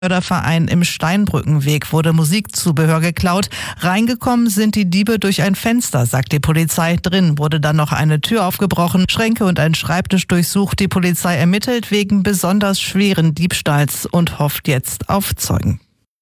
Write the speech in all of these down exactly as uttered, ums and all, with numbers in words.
Förderverein im Steinbrückenweg wurde Musikzubehör geklaut. Reingekommen sind die Diebe durch ein Fenster, sagt die Polizei. Drin wurde dann noch eine Tür aufgebrochen, Schränke und ein Schreibtisch durchsucht. Die Polizei ermittelt wegen besonders schweren Diebstahls und hofft jetzt auf Zeugen.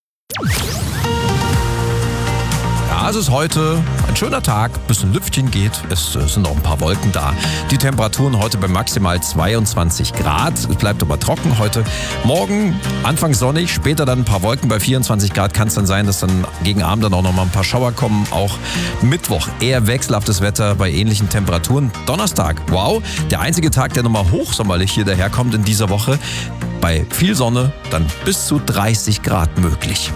Ja, es ist heute ein schöner Tag, ein bisschen Lüftchen geht, es sind noch ein paar Wolken da. Die Temperaturen heute bei maximal zweiundzwanzig Grad, es bleibt aber trocken heute. Morgen anfangs sonnig, später dann ein paar Wolken bei vierundzwanzig Grad. Kann es dann sein, dass dann gegen Abend dann auch noch mal ein paar Schauer kommen. Auch Mittwoch eher wechselhaftes Wetter bei ähnlichen Temperaturen. Donnerstag, wow, der einzige Tag, der nochmal hochsommerlich hier daherkommt in dieser Woche. Bei viel Sonne dann bis zu dreißig Grad möglich.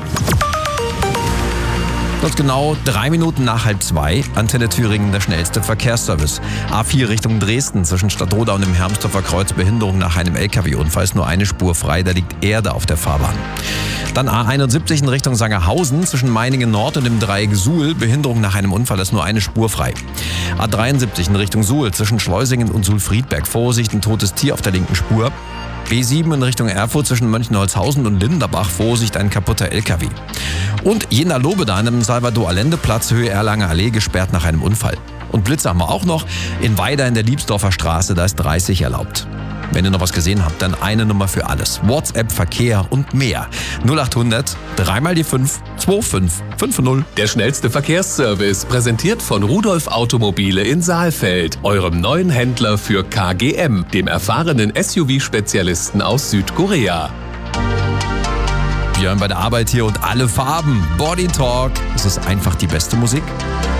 Dort genau drei Minuten nach halb zwei, Antenne Thüringen, der schnellste Verkehrsservice. A vier Richtung Dresden, zwischen Stadtroda und dem Hermsdorfer Kreuz, Behinderung nach einem L K W-Unfall, ist nur eine Spur frei, da liegt Erde auf der Fahrbahn. Dann A einundsiebzig in Richtung Sangerhausen, zwischen Meiningen Nord und dem Dreieck Suhl, Behinderung nach einem Unfall, ist nur eine Spur frei. A dreiundsiebzig in Richtung Suhl, zwischen Schleusingen und Suhl-Friedberg, Vorsicht, ein totes Tier auf der linken Spur. B sieben in Richtung Erfurt zwischen Mönchenholzhausen und Linderbach, Vorsicht, ein kaputter L K W. Und Jena-Lobe da an dem Salvador-Allende-Platz, Höhe Erlanger Allee, gesperrt nach einem Unfall. Und Blitze haben wir auch noch in Weida in der Liebsdorfer Straße, da ist dreißig erlaubt. Wenn ihr noch was gesehen habt, dann eine Nummer für alles. WhatsApp, Verkehr und mehr. null achthundert, dreimal die fünf, zwei fünf fünf null. Der schnellste Verkehrsservice, präsentiert von Rudolf Automobile in Saalfeld, eurem neuen Händler für K G M, dem erfahrenen S U V-Spezialisten aus Südkorea. Wir hören bei der Arbeit hier und alle Farben. Body Talk. Es ist einfach die beste Musik.